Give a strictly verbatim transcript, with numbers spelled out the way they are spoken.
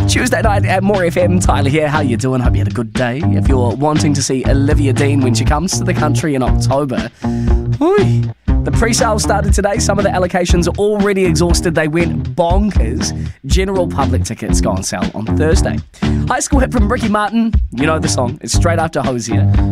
Tuesday night at More F M. Tyler here. How you doing? Hope you had a good day. If you're wanting to see Olivia Dean when she comes to the country in October, oi, the pre-sale started today. Some of the allocations are already exhausted. They went bonkers. General public tickets go on sale on Thursday. High School hit from Ricky Martin. You know the song. It's straight after Hosier.